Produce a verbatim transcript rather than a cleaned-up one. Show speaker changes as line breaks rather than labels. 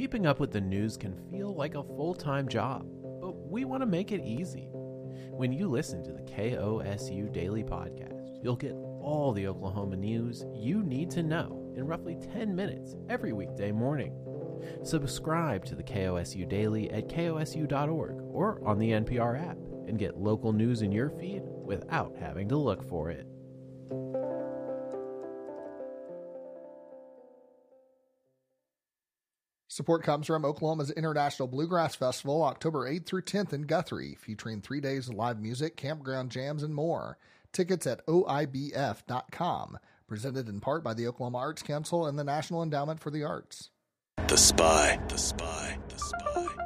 Keeping up with the news can feel like a full-time job, but we want to make it easy. When you listen to the K O S U Daily Podcast, you'll get all the Oklahoma news you need to know in roughly ten minutes every weekday morning. Subscribe to the K O S U Daily at K O S U dot org or on the N P R app and get local news in your feed without having to look for it.
Support comes from Oklahoma's International Bluegrass Festival, October eighth through tenth in Guthrie, featuring three days of live music, campground jams, and more. Tickets at O I B F dot com. Presented in part by the Oklahoma Arts Council and the National Endowment for the Arts.
The Spy. The Spy. The Spy.